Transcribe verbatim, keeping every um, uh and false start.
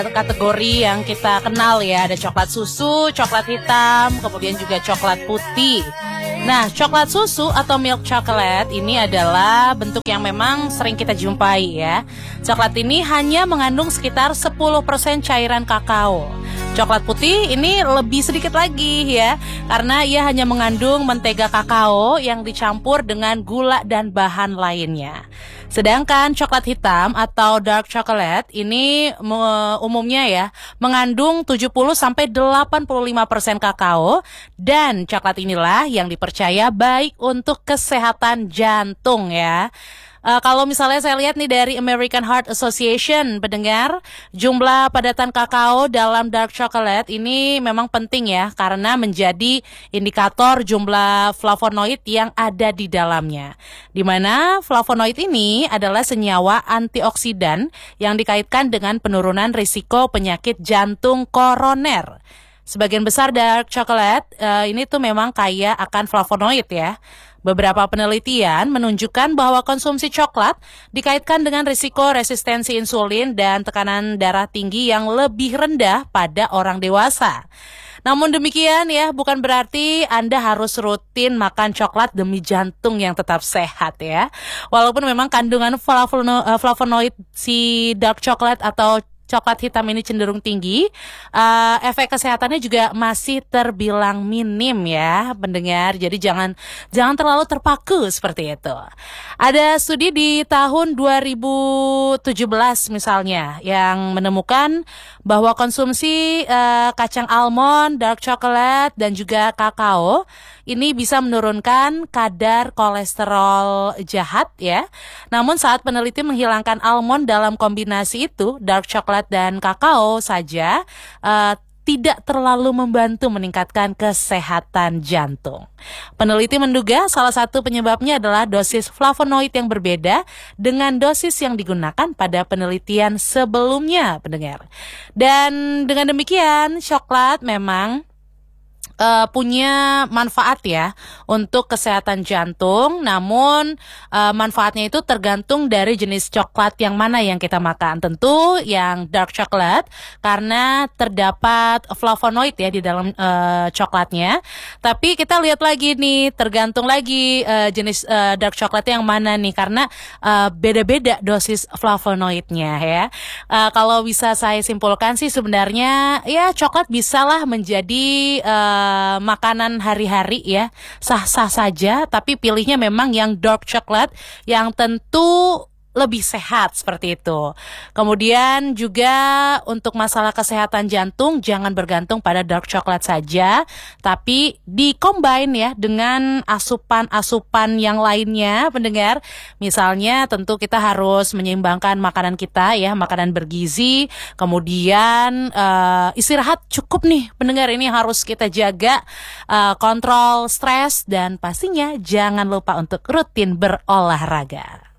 kategori yang kita kenal ya, ada coklat susu, coklat hitam, kemudian juga coklat putih. Nah, coklat susu atau milk chocolate ini adalah bentuk yang memang sering kita jumpai ya. Coklat ini hanya mengandung sekitar sepuluh persen cairan kakao. Coklat putih ini lebih sedikit lagi ya, karena ia hanya mengandung mentega kakao yang dicampur dengan gula dan bahan lainnya. Sedangkan coklat hitam atau dark chocolate ini me- umumnya ya mengandung tujuh puluh sampai delapan puluh lima persen kakao, dan coklat inilah yang dipercaya baik untuk kesehatan jantung ya. Uh, kalau misalnya saya lihat nih dari American Heart Association, pendengar, jumlah padatan kakao dalam dark chocolate ini memang penting ya, karena menjadi indikator jumlah flavonoid yang ada di dalamnya. Di mana flavonoid ini adalah senyawa antioksidan yang dikaitkan dengan penurunan risiko penyakit jantung koroner. Sebagian besar dark chocolate uh, ini tuh memang kaya akan flavonoid ya. Beberapa penelitian menunjukkan bahwa konsumsi coklat dikaitkan dengan risiko resistensi insulin dan tekanan darah tinggi yang lebih rendah pada orang dewasa. Namun demikian ya, bukan berarti Anda harus rutin makan coklat demi jantung yang tetap sehat ya. Walaupun memang kandungan flavonoid si dark chocolate atau coklat hitam ini cenderung tinggi, uh, efek kesehatannya juga masih terbilang minim ya, pendengar. Jadi jangan jangan terlalu terpaku seperti itu. Ada studi di tahun dua ribu tujuh belas misalnya yang menemukan bahwa konsumsi uh, kacang almond, dark chocolate dan juga kakao ini bisa menurunkan kadar kolesterol jahat ya. Namun saat peneliti menghilangkan almond dalam kombinasi itu, dark chocolate dan kakao saja uh, tidak terlalu membantu meningkatkan kesehatan jantung. Peneliti menduga salah satu penyebabnya adalah dosis flavonoid yang berbeda dengan dosis yang digunakan pada penelitian sebelumnya, pendengar. Dan dengan demikian, coklat memang Uh, punya manfaat ya untuk kesehatan jantung, namun uh, manfaatnya itu tergantung dari jenis coklat yang mana yang kita makan. Tentu yang dark chocolate karena terdapat flavonoid ya di dalam uh, coklatnya. Tapi kita lihat lagi nih, tergantung lagi uh, jenis uh, dark chocolate yang mana nih, karena uh, beda-beda dosis flavonoidnya ya. Uh, kalau bisa saya simpulkan sih sebenarnya ya coklat bisalah menjadi uh, Uh, makanan hari-hari ya, sah-sah saja, tapi pilihnya memang yang dark chocolate yang tentu lebih sehat seperti itu. Kemudian juga untuk masalah kesehatan jantung jangan bergantung pada dark chocolate saja, tapi di-combine ya dengan asupan-asupan yang lainnya, pendengar. Misalnya tentu kita harus menyeimbangkan makanan kita ya, makanan bergizi. Kemudian uh, istirahat cukup nih, pendengar, ini harus kita jaga, uh, kontrol stres, dan pastinya jangan lupa untuk rutin berolahraga.